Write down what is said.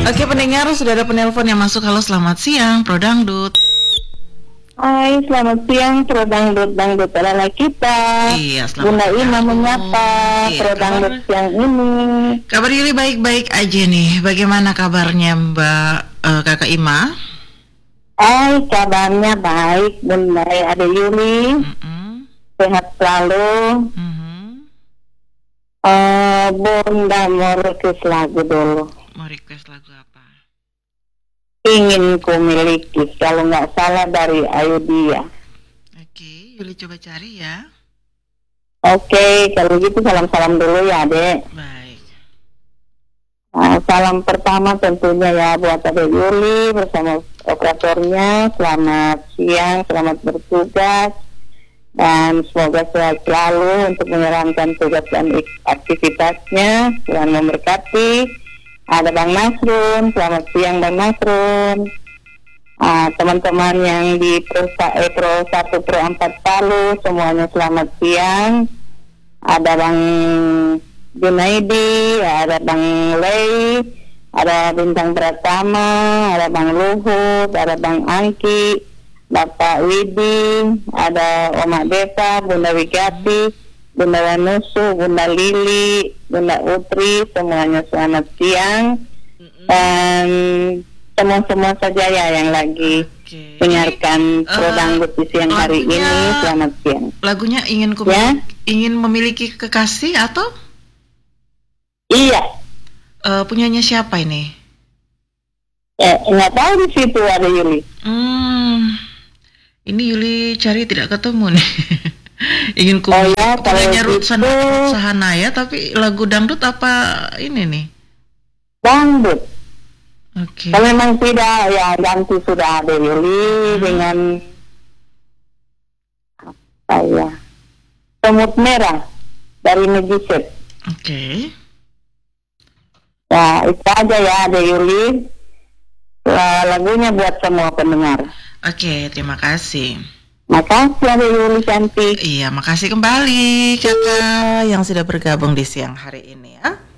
Oke pendengar, sudah ada penelpon yang masuk. Halo, selamat siang, Pro Dangdut. Hai, selamat siang, Pro Dangdut adalah kita. Iya, selamat Bunda siang. Ima menyapa Pro Dangdut siang ini. Kabar Yuli baik-baik aja nih. Bagaimana kabarnya Mbak Kakak Ima? Hai, kabarnya baik, Bunda ada Yuli. Sehat selalu. Bunda mau request lagu dulu. Mau request lagu apa? Ingin ku miliki, kalau nggak salah dari Ayudia. Oke, Yuli coba cari ya. Oke, kalau gitu salam-salam dulu ya, Dek. Baik. Nah, salam pertama tentunya ya buat Adek Yuli bersama operatornya. Selamat siang, selamat bertugas, dan semoga sehat selalu untuk menjalankan tugas dan aktivitasnya. Tuhan memberkati. Ada Bang Nasrun, selamat siang Bang Nasrun. Teman-teman yang di Pro 1 Pro 4 Palu, semuanya selamat siang. Ada Bang Junaidi, ada Bang Lei, ada Bintang Pratama, ada Bang Luhut, ada Bang Angki, Bapak Widi, ada Oma Desa, Bunda Wigati, Bunda Wanusu, Bunda Lili, Bunda Utri, semuanya selamat siang. Dan semua saja ya yang lagi mendengarkan Pro Dangdut di siang hari ini, selamat siang. Lagunya ingin memiliki kekasih atau? Iya. Punyanya siapa ini? Nggak tahu di situ ada Yuli. Ini Yuli cari tidak ketemu nih. Ingin ku punyanya Ruth Sahanaya, tapi lagu dangdut apa ini nih? Dangdut. Oke. Kalau memang tidak ya ganti sudah ada Yuli dengan apa ya? Semut Merah dari Negiset. Oke. Ya itu aja ya ada Yuli. Lagunya buat semua pendengar. Oke, terima kasih. Makasih ada Yuli cantik. Iya, makasih kembali kakak yang sudah bergabung di siang hari ini ya.